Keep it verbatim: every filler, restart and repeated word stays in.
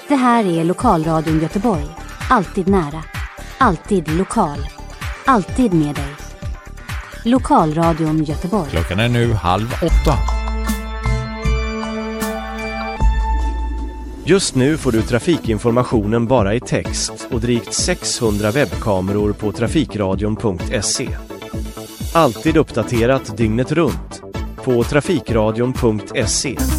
Det här är Lokalradion Göteborg. Alltid nära. Alltid lokal. Alltid med dig. Lokalradion Göteborg. Klockan är nu halv åtta. Just nu får du trafikinformationen bara i text och drygt sexhundra webbkameror på trafikradion punkt se. Alltid uppdaterat dygnet runt på trafikradion punkt se.